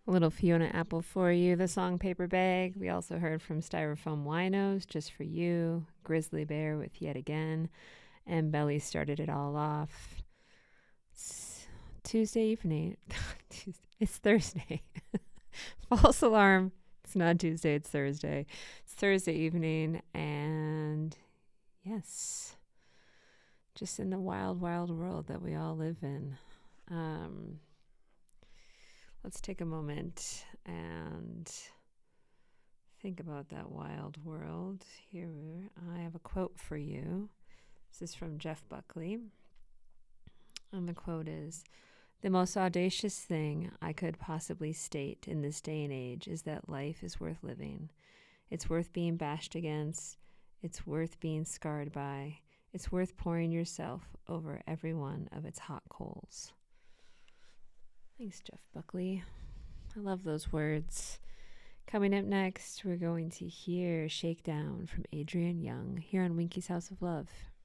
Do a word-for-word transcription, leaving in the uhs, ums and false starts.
A little Fiona Apple for you. The song Paper Bag. We also heard from Styrofoam Winos, Just For You. Grizzly Bear with Yet Again. And Belly started it all off. It's Tuesday evening. It's Thursday. False alarm. It's not Tuesday, it's Thursday. It's Thursday evening. And yes, just in the wild, wild world that we all live in. Um, let's take a moment and think about that wild world. Here, I have a quote for you. This is from Jeff Buckley. And the quote is, "The most audacious thing I could possibly state in this day and age is that life is worth living. It's worth being bashed against. It's worth being scarred by. It's worth pouring yourself over every one of its hot coals." Thanks, Jeff Buckley. I love those words. Coming up next, we're going to hear Shakedown from Adrian Young here on Winky's House of Love.